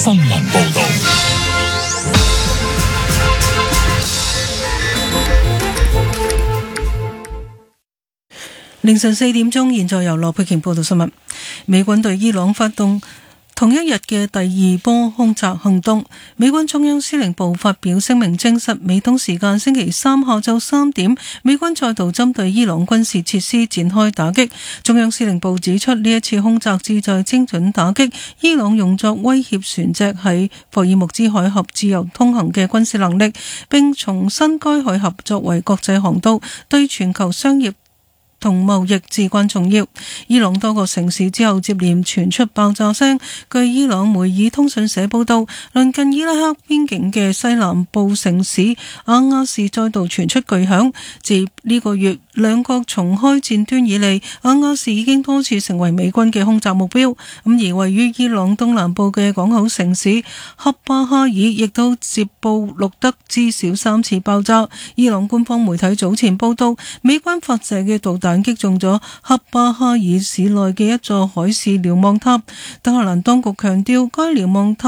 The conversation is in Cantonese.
新聞報道。 凌晨4點鐘，現在由羅佩瓊報道新聞。美軍對伊朗發動同一日嘅第二波空襲行動。美軍中央司令部發表聲明證實，美東時間星期三下晝3點，美軍再度針對伊朗軍事設施展開打擊。中央司令部指出，呢一次空襲旨在精準打擊伊朗用作威脅船隻喺霍爾木茲海峽自由通行嘅軍事能力，並重申該海峽作為國際航道，對全球商業同貿易至關重要。伊朗多個城市之後接連傳出爆炸聲。據伊朗梅爾通訊社報道，鄰近伊拉克邊境嘅西南部城市阿亞士再度傳出巨響。自呢個月兩國重開戰端以嚟，阿亞士已經多次成為美軍嘅空襲目標。而位於伊朗東南部嘅港口城市恰巴哈爾亦都接報錄得至少3次爆炸。伊朗官方媒體早前報道，美軍發射嘅導彈擊中咗恰巴哈爾市內嘅一座海事瞭望塔。德黑蘭當局強調，該瞭望塔